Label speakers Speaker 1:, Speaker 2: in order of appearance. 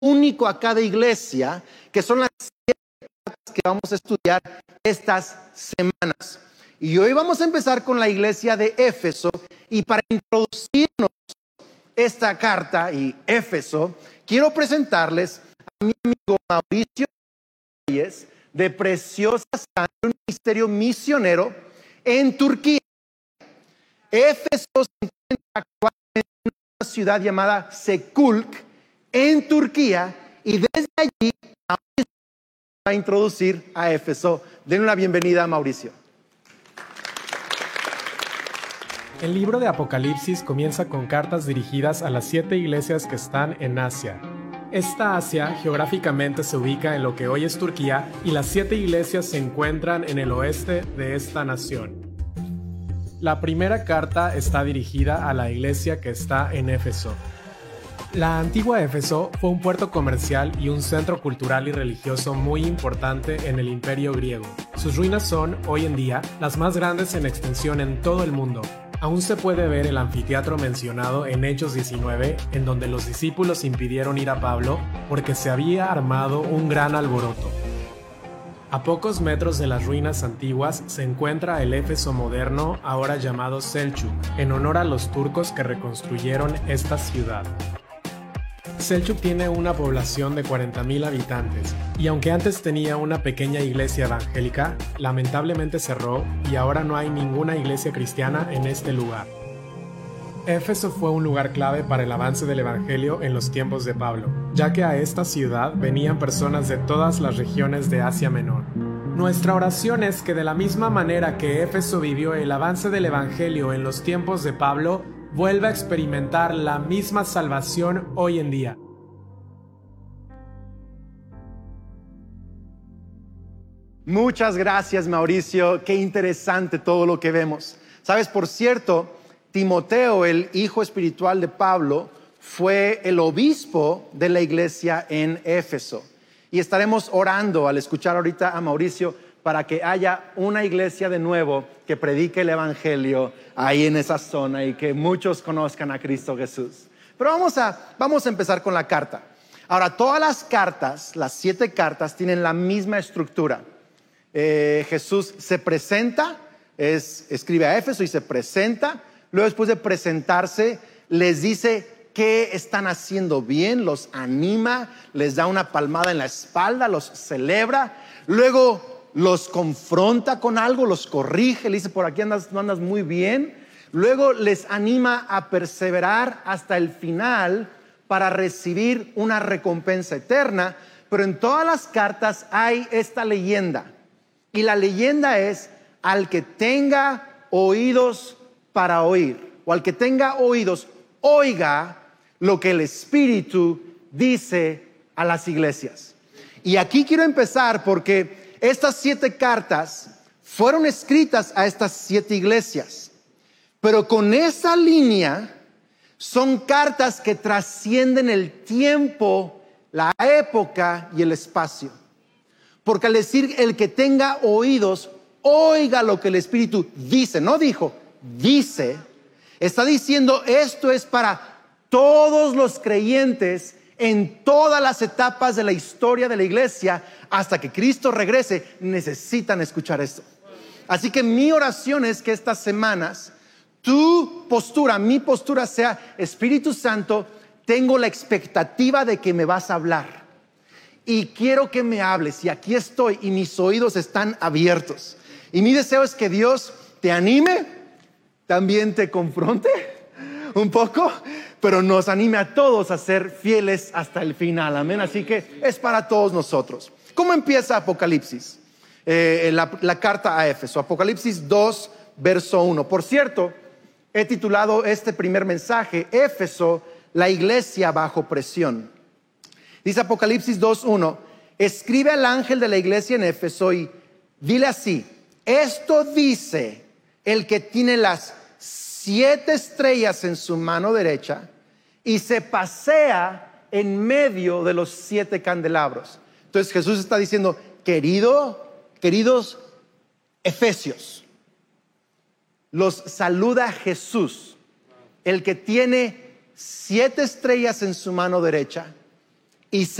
Speaker 1: único a cada iglesia, que son las 7 cartas que vamos a estudiar estas semanas. Y hoy vamos a empezar con la iglesia de Éfeso, y para introducirnos esta carta y Éfeso, quiero presentarles a mi amigo Mauricio Reyes, de Preciosa Sangre, un ministerio misionero en Turquía. Éfeso se encuentra actualmente en una ciudad llamada Sekulk, en Turquía, y desde allí Mauricio va a introducir a Éfeso. Den una bienvenida a Mauricio.
Speaker 2: El libro de Apocalipsis comienza con cartas dirigidas a las 7 iglesias que están en Asia. Esta Asia geográficamente se ubica en lo que hoy es Turquía, y las 7 iglesias se encuentran en el oeste de esta nación. La primera carta está dirigida a la iglesia que está en Éfeso. La antigua Éfeso fue un puerto comercial y un centro cultural y religioso muy importante en el Imperio griego. Sus ruinas son, hoy en día, las más grandes en extensión en todo el mundo. Aún se puede ver el anfiteatro mencionado en Hechos 19, en donde los discípulos impidieron ir a Pablo porque se había armado un gran alboroto. A pocos metros de las ruinas antiguas se encuentra el Éfeso moderno, ahora llamado Selçuk, en honor a los turcos que reconstruyeron esta ciudad. Selçuk tiene una población de 40.000 habitantes, y aunque antes tenía una pequeña iglesia evangélica, lamentablemente cerró y ahora no hay ninguna iglesia cristiana en este lugar. Éfeso fue un lugar clave para el avance del evangelio en los tiempos de Pablo, ya que a esta ciudad venían personas de todas las regiones de Asia Menor. Nuestra oración es que de la misma manera que Éfeso vivió el avance del evangelio en los tiempos de Pablo, vuelva a experimentar la misma salvación hoy en día.
Speaker 1: Muchas gracias, Mauricio. Qué interesante todo lo que vemos. Sabes, por cierto, Timoteo, el hijo espiritual de Pablo, fue el obispo de la iglesia en Éfeso. Y estaremos orando al escuchar ahorita a Mauricio para que haya una iglesia de nuevo que predique el evangelio ahí en esa zona y que muchos conozcan a Cristo Jesús. Pero vamos a empezar con la carta. Ahora, todas las cartas, las 7 cartas, tienen la misma estructura. Jesús se presenta, escribe a Éfeso y se presenta. Luego, después de presentarse, les dice qué están haciendo bien, los anima, les da una palmada en la espalda, los celebra. Luego los confronta con algo, los corrige, le dice: por aquí no andas muy bien. Luego les anima a perseverar hasta el final para recibir una recompensa eterna. Pero en todas las cartas hay esta leyenda, y la leyenda es: al que tenga oídos para oír, o al que tenga oídos, oiga lo que el Espíritu dice a las iglesias. Y aquí quiero empezar porque estas 7 cartas fueron escritas a estas 7 iglesias, pero con esa línea son cartas que trascienden el tiempo, la época y el espacio. Porque al decir el que tenga oídos, oiga lo que el Espíritu dice, no dijo, dice, está diciendo esto es para todos los creyentes en todas las etapas de la historia de la iglesia. Hasta que Cristo regrese, necesitan escuchar esto. Así que mi oración es que estas semanas tu postura, mi postura sea: Espíritu Santo, tengo la expectativa de que me vas a hablar y quiero que me hables, y aquí estoy y mis oídos están abiertos. Y mi deseo es que Dios te anime, también te confronte un poco, pero nos anime a todos a ser fieles hasta el final. Amén. Así que es para todos nosotros. ¿Cómo empieza Apocalipsis? La carta a Éfeso, Apocalipsis 2, verso 1. Por cierto, he titulado este primer mensaje: Éfeso, la iglesia bajo presión. Dice Apocalipsis 2:1: escribe al ángel de la iglesia en Éfeso y dile así: esto dice el que tiene las 7 estrellas en su mano derecha y se pasea en medio de los 7 candelabros. Entonces Jesús está diciendo: queridos Efesios, los saluda Jesús, el que tiene 7 estrellas en su mano derecha y